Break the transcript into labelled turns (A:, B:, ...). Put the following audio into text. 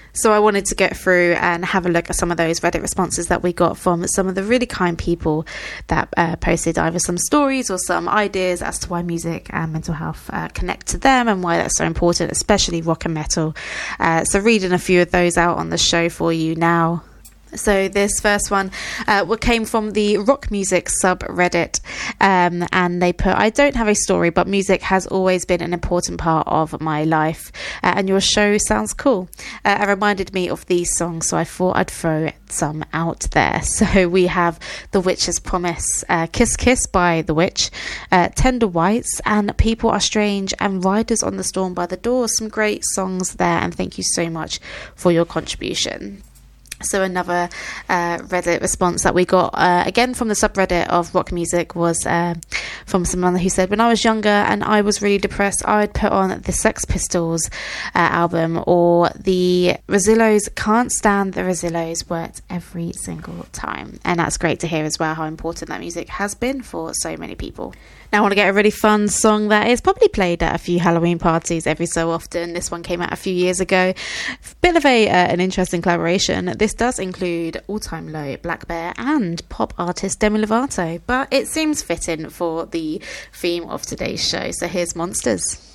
A: So I wanted to get through and have a look at some of those Reddit responses that we got from some of the really kind people that posted either some stories or some ideas as to why music and mental health connect to them and why that's so important, especially rock and metal. So reading a few of those out on the show for you now. So this first one came from the rock music subreddit, and they put, I don't have a story, but music has always been an important part of my life, and your show sounds cool. It reminded me of these songs, so I thought I'd throw some out there. So we have The Witch's Promise, Kiss Kiss by The Witch, Tender Whites, and People Are Strange, and Riders on the Storm by The Doors. Some great songs there, and thank you so much for your contribution. So another Reddit response that we got, again from the subreddit of rock music, was from someone who said, when I was younger and I was really depressed, I'd put on the Sex Pistols album or the Rezillos. Can't stand the Rezillos, worked every single time. And that's great to hear as well, how important that music has been for so many people. Now I want to get a really fun song that is probably played at a few Halloween parties every so often. This one came out a few years ago. Bit of an interesting collaboration. This does include All Time Low, Black Bear and pop artist Demi Lovato, but it seems fitting for the theme of today's show. So here's Monsters.